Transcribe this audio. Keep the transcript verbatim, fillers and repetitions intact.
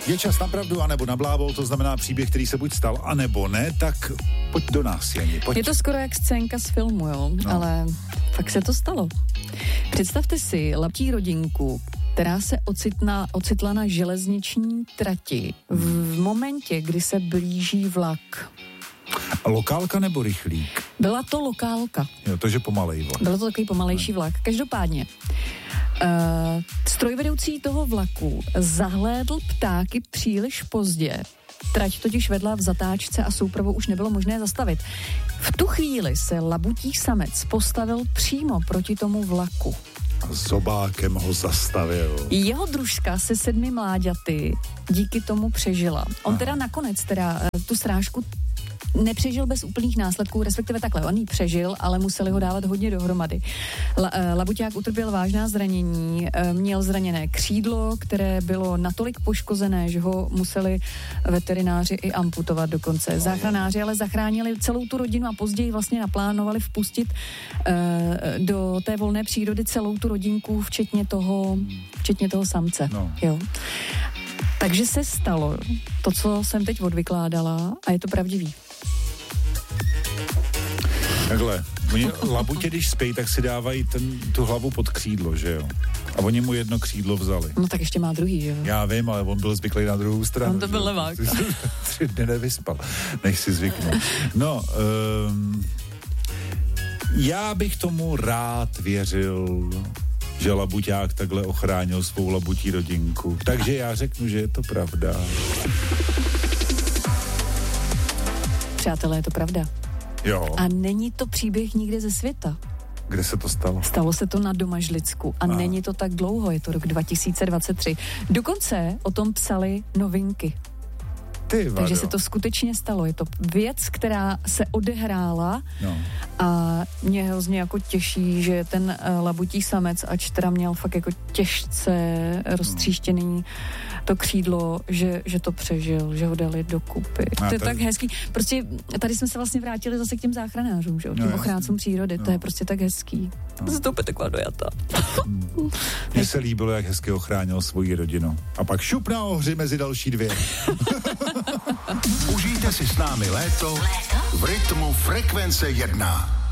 Je čas na pravdu anebo na blábol, to znamená příběh, který se buď stal, anebo ne, tak pojď do nás, Jani, pojď. Je to skoro jak scénka z filmu, jo, no. Ale fakt se to stalo. Představte si labutí rodinku, která se ocitna, ocitla na železniční trati v, v momentě, kdy se blíží vlak. Lokálka nebo rychlík? Byla to lokálka. Jo, to, že pomalej vlak. Byl to takový pomalejší vlak. Každopádně, uh, strojvedoucí toho vlaku zahlédl ptáky příliš pozdě. Trať totiž vedla v zatáčce a soupravu už nebylo možné zastavit. V tu chvíli se labutí samec postavil přímo proti tomu vlaku. A zobákem ho zastavil. Jeho družka se sedmi mláďaty díky tomu přežila. On Aha. teda nakonec teda tu srážku nepřežil bez úplných následků, respektive takhle, on ji přežil, ale museli ho dávat hodně dohromady. La, labuťák utrpěl vážná zranění, měl zraněné křídlo, které bylo natolik poškozené, že ho museli veterináři i amputovat dokonce. Záchranáři ale zachránili celou tu rodinu a později vlastně naplánovali vpustit uh, do té volné přírody celou tu rodinku, včetně toho, včetně toho samce. No. Jo. Takže se stalo to, co jsem teď odvykládala a je to pravdivý. Takhle, oni labutě, když spějí, tak si dávají ten, tu hlavu pod křídlo, že jo? A oni mu jedno křídlo vzali. No tak ještě má druhý, že jo? Já vím, ale on byl zvyklý na druhou stranu. On to byl levák. Tři dny nevyspal, nech si zvyknu. No, um, já bych tomu rád věřil, že labuťák takhle ochránil svou labutí rodinku. Takže já řeknu, že je to pravda. Přátelé, je to pravda. Jo. A není to příběh nikde ze světa. Kde se to stalo? Stalo se to na Domažlicku a, a není to tak dlouho, je to rok dva tisíce dvacet tři. Dokonce o tom psali novinky. Ty, Takže se to skutečně stalo. Je to věc, která se odehrála no. a mě hrozně jako těší, že ten uh, labutí samec, ač teda měl fakt jako těžce roztříštěný to křídlo, že, že to přežil, že ho dali dokupy. A to je tady... tak hezký. Prostě tady jsme se vlastně vrátili zase k těm záchranářům, že? K těm no, ochráncům přírody. No. To je prostě tak hezký. No. Zase to úplně taková dojata. Mně se líbilo, jak hezky ochránil svoji rodinu. A pak šup na ohři mezi další dvě. Užijte si s námi léto, léto? V rytmu Frekvence jedna.